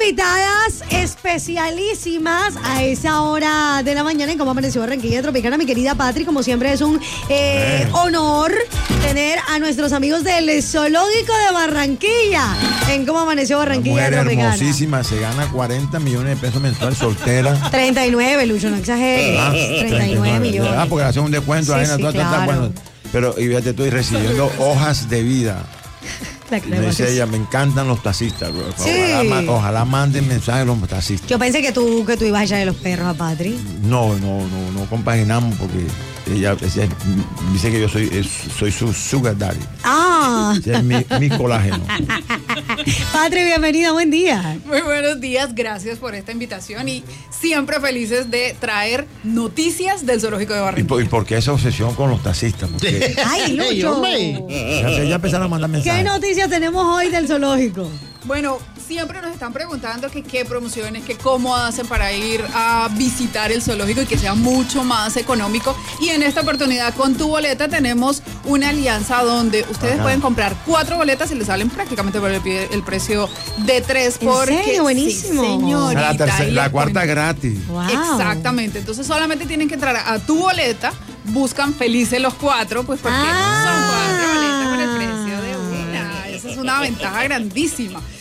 invitadas especialísimas a esa hora de la mañana en Cómo Amaneció Barranquilla Tropicana. Mi querida Patri, como siempre es un honor tener a nuestros amigos del Zoológico de Barranquilla en Cómo Amaneció Barranquilla Una mujer Tropicana. hermosísima, se gana 40 millones de pesos mensual, soltera. 39, Lucho, no exageres. 39 millones. ¿Verdad? Porque le hacen un descuento, Sí, la sí, todo está claro. bueno. Pero, y fíjate, estoy recibiendo hojas de vida. La Y me crema dice que sí. ella, me encantan los taxistas, bro. Sí. Ojalá manden mensajes a los taxistas. Yo pensé que tú ibas a echarle los perros a Patri. No compaginamos porque ella dice que yo soy su sugar daddy. Ah. Ese es mi colágeno. Patri, bienvenida, buen día. Muy buenos días, gracias por esta invitación y siempre felices de traer noticias del Zoológico de ¿Y Barranquilla. por qué esa obsesión con los taxistas? Porque Ay, Lucho. ya empezaron a mandar ¿Qué mensajes. noticias tenemos hoy del zoológico? Bueno, siempre nos están preguntando que qué promociones, que cómo hacen para ir a visitar el zoológico y que sea mucho más económico. Y en esta oportunidad con tu boleta tenemos una alianza donde ustedes Ajá. pueden comprar 4 boletas y les salen prácticamente por el precio de 3. ¿En serio? Buenísimo. Sí, señorita. La Y cuarta les gratis. Wow. Exactamente, entonces solamente tienen que entrar a tu boleta, buscan felices los 4, pues porque son 4 boletas con el precio de una. Esa es una ventaja grandísima.